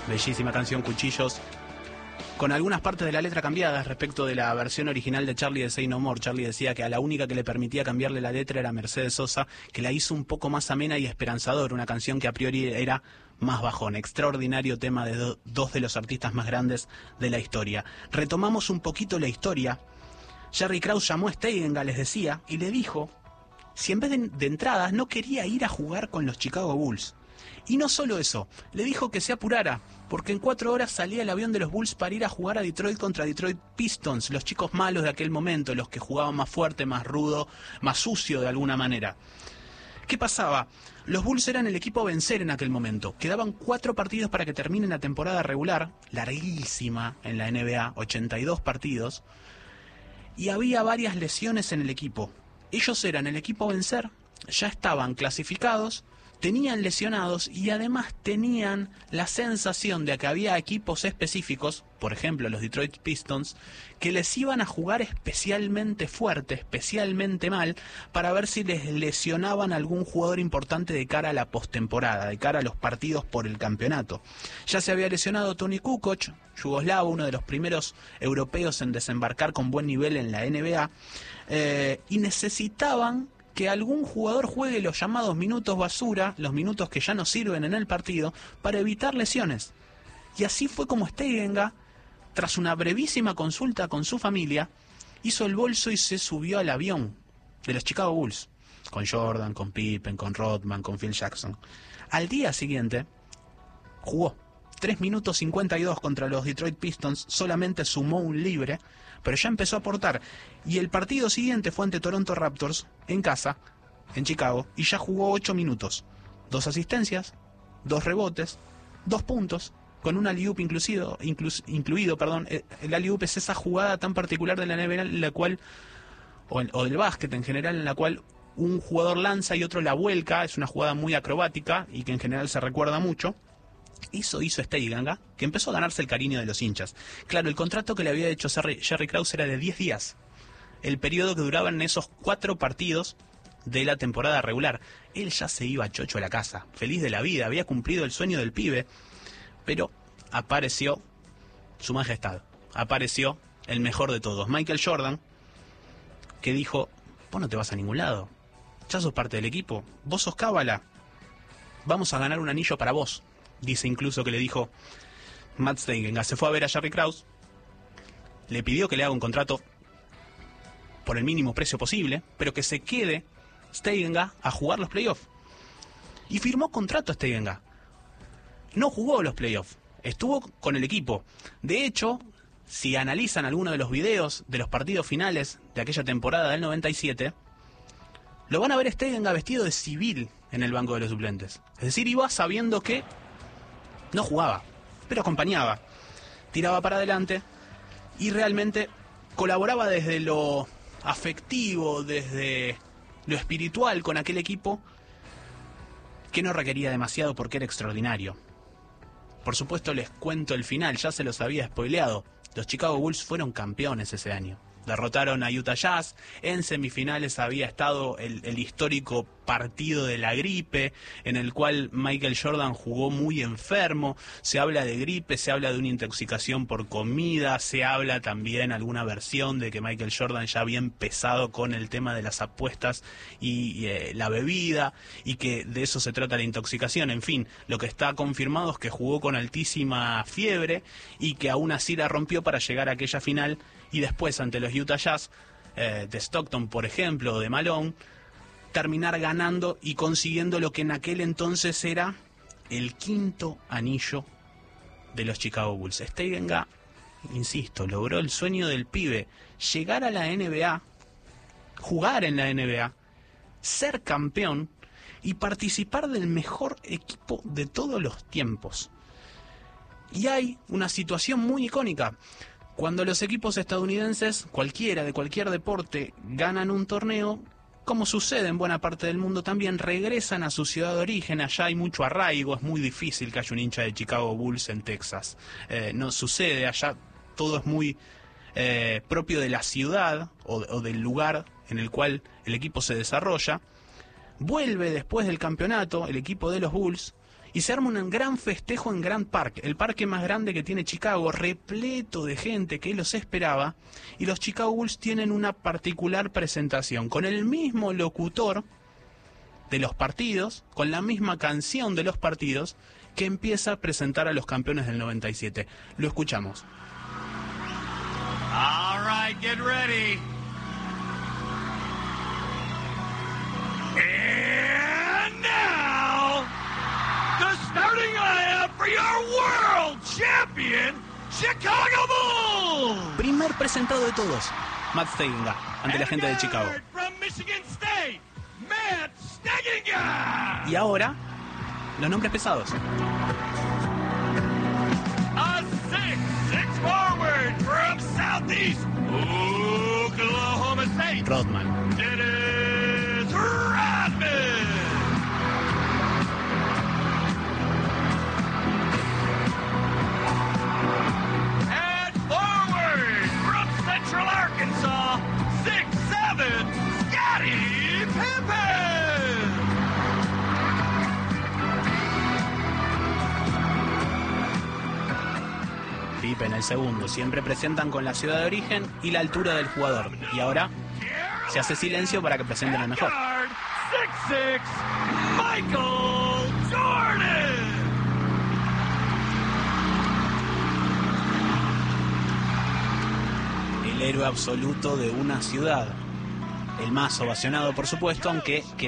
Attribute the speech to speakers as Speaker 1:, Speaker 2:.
Speaker 1: Bellísima canción, Cuchillos, con algunas partes de la letra cambiadas respecto de la versión original de Charlie de Say No More. Charlie decía que a la única que le permitía cambiarle la letra era Mercedes Sosa, que la hizo un poco más amena y esperanzadora, una canción que a priori era más bajón. Extraordinario tema de dos de los artistas más grandes de la historia. Retomamos un poquito la historia. Jerry Krause llamó a Steigenga, les decía, y le dijo si en vez de entradas no quería ir a jugar con los Chicago Bulls. Y no solo eso, le dijo que se apurara, porque en 4 horas salía el avión de los Bulls para ir a jugar a Detroit contra Detroit Pistons, los chicos malos de aquel momento, los que jugaban más fuerte, más rudo, más sucio de alguna manera. ¿Qué pasaba? Los Bulls eran el equipo a vencer en aquel momento. Quedaban 4 partidos para que termine la temporada regular, larguísima en la NBA, 82 partidos, y había varias lesiones en el equipo. Ellos eran el equipo a vencer, ya estaban clasificados, tenían lesionados y además tenían la sensación de que había equipos específicos, por ejemplo los Detroit Pistons, que les iban a jugar especialmente fuerte, especialmente mal, para ver si les lesionaban a algún jugador importante de cara a la postemporada, de cara a los partidos por el campeonato. Ya se había lesionado Toni Kukoc, yugoslavo, uno de los primeros europeos en desembarcar con buen nivel en la NBA, y necesitaban que algún jugador juegue los llamados minutos basura, los minutos que ya no sirven en el partido, para evitar lesiones. Y así fue como Steigenga, tras una brevísima consulta con su familia, hizo el bolso y se subió al avión de los Chicago Bulls, con Jordan, con Pippen, con Rodman, con Phil Jackson. Al día siguiente, jugó 3 minutos 52 contra los Detroit Pistons, solamente sumó un libre, pero ya empezó a aportar. Y el partido siguiente fue ante Toronto Raptors, en casa, en Chicago, y ya jugó 8 minutos. 2 asistencias, 2 rebotes, 2 puntos, con un alley-oop incluido. El alley-oop es esa jugada tan particular de la NBA en la cual, o del básquet en general, en la cual un jugador lanza y otro la vuelca. Es una jugada muy acrobática y que en general se recuerda mucho. Hizo Steigenga, que empezó a ganarse el cariño de los hinchas. Claro, el contrato que le había hecho Jerry Krause era de 10 días. El periodo que duraban esos 4 partidos de la temporada regular. Él ya se iba chocho a la casa, feliz de la vida, había cumplido el sueño del pibe. Pero apareció su majestad, apareció el mejor de todos, Michael Jordan, que dijo: vos no te vas a ningún lado, ya sos parte del equipo, vos sos cábala, vamos a ganar un anillo para vos. Dice incluso que le dijo Matt Steigenga, se fue a ver a Jerry Krause, le pidió que le haga un contrato por el mínimo precio posible, pero que se quede Steigenga a jugar los playoffs. Y firmó contrato Steigenga. No jugó los playoffs, estuvo con el equipo. De hecho, si analizan alguno de los videos de los partidos finales de aquella temporada del 97, lo van a ver Steigenga vestido de civil en el banco de los suplentes. Es decir, iba sabiendo que no jugaba, pero acompañaba, tiraba para adelante y realmente colaboraba desde lo afectivo, desde lo espiritual con aquel equipo que no requería demasiado porque era extraordinario. Por supuesto les cuento el final, ya se los había spoileado. Los Chicago Bulls fueron campeones ese año. Derrotaron a Utah Jazz. En semifinales había estado el histórico partido de la gripe, en el cual Michael Jordan jugó muy enfermo. Se habla de gripe, se habla de una intoxicación por comida, se habla también alguna versión de que Michael Jordan ya había empezado con el tema de las apuestas y la bebida, y que de eso se trata la intoxicación. En fin, lo que está confirmado es que jugó con altísima fiebre y que aún así la rompió para llegar a aquella final. Y después ante los Utah Jazz, de Stockton por ejemplo, o de Malone, terminar ganando y consiguiendo lo que en aquel entonces era el 5º anillo de los Chicago Bulls. Steigenga, insisto, logró el sueño del pibe, llegar a la NBA, jugar en la NBA, ser campeón y participar del mejor equipo de todos los tiempos. Y hay una situación muy icónica. Cuando los equipos estadounidenses, cualquiera de cualquier deporte, ganan un torneo, como sucede en buena parte del mundo también, regresan a su ciudad de origen. Allá hay mucho arraigo, es muy difícil que haya un hincha de Chicago Bulls en Texas. No sucede, allá todo es muy propio de la ciudad o del lugar en el cual el equipo se desarrolla. Vuelve después del campeonato el equipo de los Bulls Y se arma un gran festejo en Grand Park, el parque más grande que tiene Chicago, repleto de gente que los esperaba. Y los Chicago Bulls tienen una particular presentación, con el mismo locutor de los partidos, con la misma canción de los partidos, que empieza a presentar a los campeones del 97. Lo escuchamos.
Speaker 2: All right, get ready. And now, the starting lineup for your world champion, Chicago Bulls.
Speaker 1: Primer presentado de todos, Matt Steigenga, ante la gente de Chicago.
Speaker 2: From Michigan State, Matt Steigenga.
Speaker 1: Y ahora, los nombres pesados.
Speaker 2: A 6'6" forward from Southeast Oklahoma State,
Speaker 1: Rodman.
Speaker 2: Dennis Rodman. And forward from Central Arkansas, 6'7", Scottie Pippen.
Speaker 1: Pippen, el segundo. Siempre presentan con la ciudad de origen y la altura del jugador. Y ahora se hace silencio para que presenten al mejor.
Speaker 2: 6'6", Michael Jordan.
Speaker 1: El héroe absoluto de una ciudad. El más ovacionado, por supuesto, aunque